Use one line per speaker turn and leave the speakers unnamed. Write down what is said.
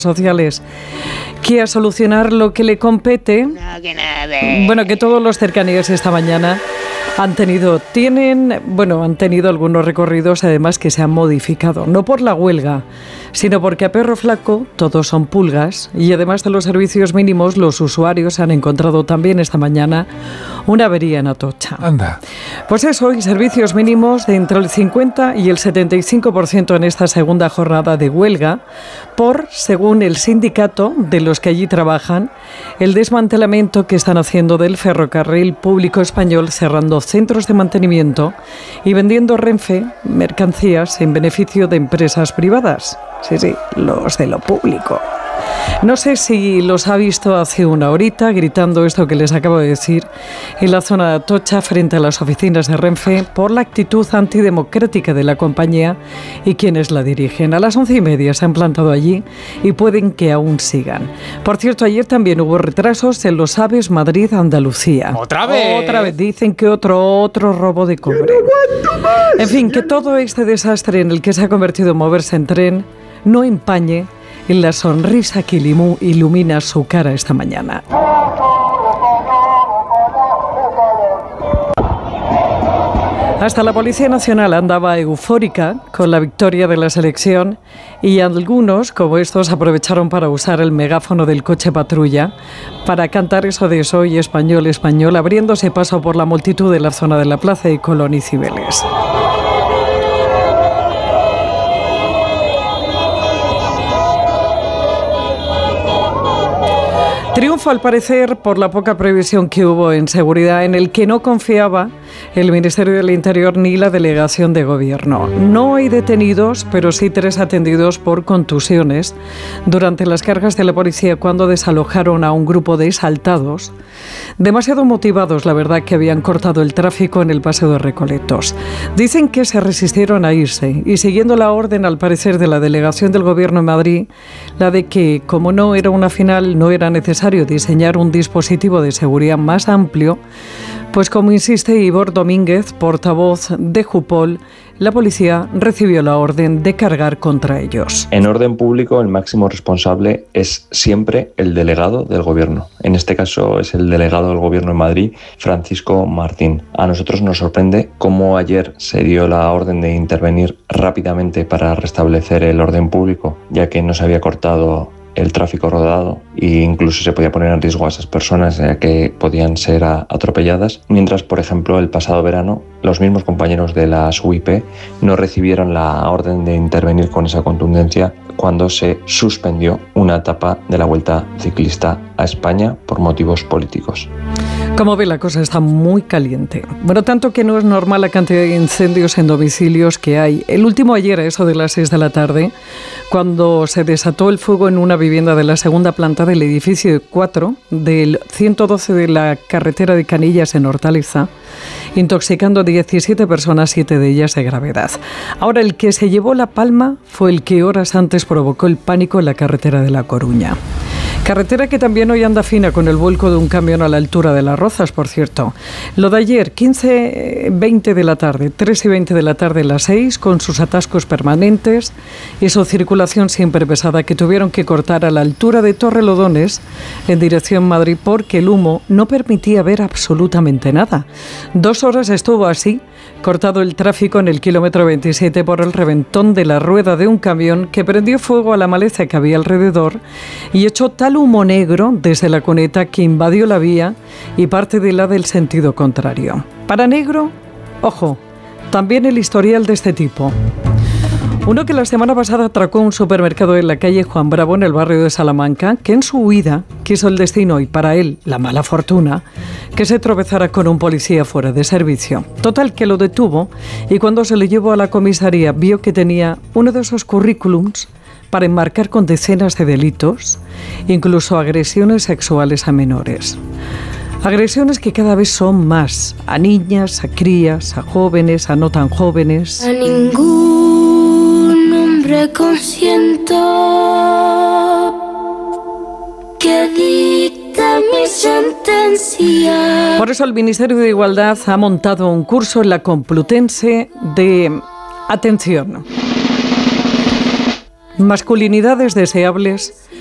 sociales que a solucionar lo que le compete. Bueno, que todos los cercanías esta mañana han tenido algunos recorridos además que se han modificado, no por la huelga, sino porque a perro flaco todos son pulgas y además de los servicios mínimos, los usuarios han encontrado también esta mañana una avería en Atocha.
Anda.
Pues eso, y servicios mínimos de entre el 50 y el 75% en esta segunda jornada de huelga por, según el sindicato de los que allí trabajan, el desmantelamiento que están haciendo del ferrocarril público español, cerrando centros de mantenimiento y vendiendo Renfe mercancías en beneficio de empresas privadas. Sí, los de lo público. No sé si los ha visto hace una horita gritando esto que les acabo de decir en la zona de Atocha frente a las oficinas de Renfe por la actitud antidemocrática de la compañía y quienes la dirigen. A las 11:30 se han plantado allí y pueden que aún sigan. Por cierto, ayer también hubo retrasos en los AVEs Madrid-Andalucía.
¿Otra vez?
Otra vez. Dicen que otro robo de cobre. En fin, que todo este desastre en el que se ha convertido moverse en tren no empañe en la sonrisa que ilumina su cara esta mañana. Hasta la Policía Nacional andaba eufórica con la victoria de la selección y algunos, como estos, aprovecharon para usar el megáfono del coche patrulla para cantar eso de "Soy español, español", abriéndose paso por la multitud de la zona de la Plaza de Colón y Cibeles. Triunfo, al parecer, por la poca previsión que hubo en seguridad, en el que no confiaba el Ministerio del Interior ni la Delegación de Gobierno. No hay detenidos, pero sí 3 atendidos por contusiones durante las cargas de la policía cuando desalojaron a un grupo de exaltados, demasiado motivados, la verdad, que habían cortado el tráfico en el Paseo de Recoletos. Dicen que se resistieron a irse y, siguiendo la orden, al parecer, de la Delegación del Gobierno en Madrid, la de que, como no era una final, no era necesario diseñar un dispositivo de seguridad más amplio, pues como insiste Ivor Domínguez, portavoz de Jupol, la policía recibió la orden de cargar contra ellos.
En orden público, el máximo responsable es siempre el delegado del gobierno. En este caso es el delegado del gobierno en Madrid, Francisco Martín. A nosotros nos sorprende cómo ayer se dio la orden de intervenir rápidamente para restablecer el orden público, ya que no se había cortado el tráfico rodado e incluso se podía poner en riesgo a esas personas que podían ser atropelladas, mientras, por ejemplo, el pasado verano los mismos compañeros de las UIP no recibieron la orden de intervenir con esa contundencia cuando se suspendió una etapa de la Vuelta Ciclista a España por motivos políticos.
Como ve, la cosa está muy caliente. Bueno, tanto que no es normal la cantidad de incendios en domicilios que hay. El último ayer, a eso de las 6 de la tarde, cuando se desató el fuego en una vivienda de la segunda planta del edificio 4 del 112 de la carretera de Canillas en Hortaleza, intoxicando a 17 personas, 7 de ellas de gravedad. Ahora, el que se llevó la palma fue el que horas antes provocó el pánico en la carretera de La Coruña. Carretera que también hoy anda fina con el vuelco de un camión a la altura de Las Rozas, por cierto. Lo de ayer, 15:20 de la tarde, 3:20 de la tarde, las 6, con sus atascos permanentes y su circulación siempre pesada, que tuvieron que cortar a la altura de Torrelodones en dirección Madrid porque el humo no permitía ver absolutamente nada. 2 horas estuvo así, cortado el tráfico en el kilómetro 27 por el reventón de la rueda de un camión que prendió fuego a la maleza que había alrededor y echó tal humo negro desde la cuneta que invadió la vía y parte de la del sentido contrario. Para negro, ojo, también el historial de este tipo. Uno que la semana pasada atracó un supermercado en la calle Juan Bravo, en el barrio de Salamanca, que en su huida quiso el destino y para él la mala fortuna que se tropezara con un policía fuera de servicio. Total, que lo detuvo y cuando se le llevó a la comisaría vio que tenía uno de esos currículums para enmarcar con decenas de delitos, incluso agresiones sexuales a menores. Agresiones que cada vez son más, a niñas, a crías, a jóvenes, a no tan jóvenes.
A ningún hombre consiento que dicta mi sentencia.
Por eso el Ministerio de Igualdad ha montado un curso en la Complutense de, atención, masculinidades deseables